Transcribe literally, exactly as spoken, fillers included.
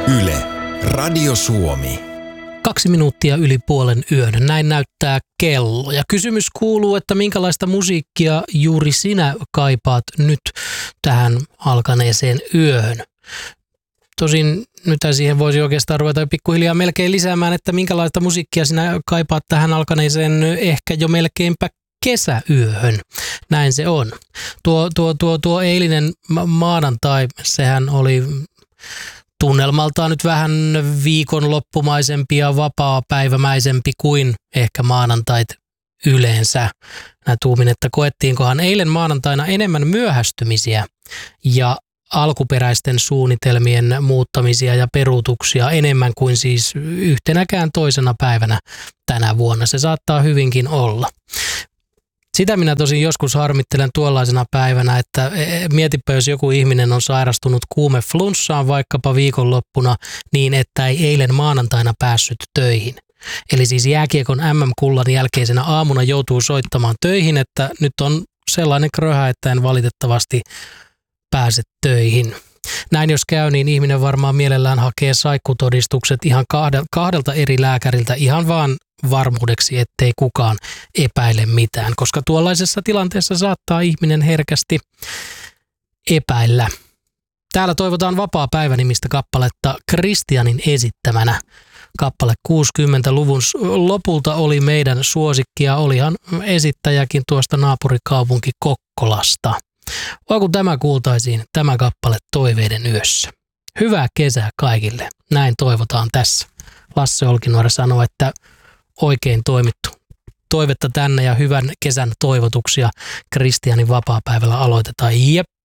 Yle, Radio Suomi. Kaksi minuuttia yli puolen yön. Näin näyttää kello. Ja kysymys kuuluu, että minkälaista musiikkia juuri sinä kaipaat nyt tähän alkaneeseen yöhön. Tosin nyt siihen voisi oikeastaan ruveta pikkuhiljaa melkein lisäämään, että minkälaista musiikkia sinä kaipaat tähän alkaneeseen ehkä jo melkeinpä kesäyöhön. Näin se on. Tuo, tuo, tuo, tuo eilinen ma- maanantai, sehän oli tunnelmaltaan nyt vähän viikonloppumaisempi ja vapaa-päivämäisempi kuin ehkä maanantait yleensä. Mä tuumin, että koettiinkohan eilen maanantaina enemmän myöhästymisiä ja alkuperäisten suunnitelmien muuttamisia ja peruutuksia enemmän kuin siis yhtenäkään toisena päivänä tänä vuonna. Se saattaa hyvinkin olla. Sitä minä tosin joskus harmittelen tuollaisena päivänä, että mietipä, jos joku ihminen on sairastunut kuumeflunssaan vaikkapa viikonloppuna niin, että ei eilen maanantaina päässyt töihin. Eli siis jääkiekon äm äm-kullan jälkeisenä aamuna joutuu soittamaan töihin, että nyt on sellainen kröhä, että en valitettavasti pääse töihin. Näin jos käy, niin ihminen varmaan mielellään hakee saikkutodistukset ihan kahdelta eri lääkäriltä ihan vaan varmuudeksi, ettei kukaan epäile mitään, koska tuollaisessa tilanteessa saattaa ihminen herkästi epäillä. Täällä toivotaan Vapaa päivä -nimistä kappaletta Kristianin esittämänä. Kappale kuusikymmentäluvun lopulta oli meidän suosikkia, olihan esittäjäkin tuosta naapurikaupunki Kokkolasta. Vai kun tämä kuultaisiin, tämä kappale Toiveiden yössä. Hyvää kesää kaikille, näin toivotaan tässä. Lasse Olkinuori sanoi, että oikein toimittu. Toivetta tänne ja hyvän kesän toivotuksia Kristianin vapaapäivällä aloitetaan. Jep.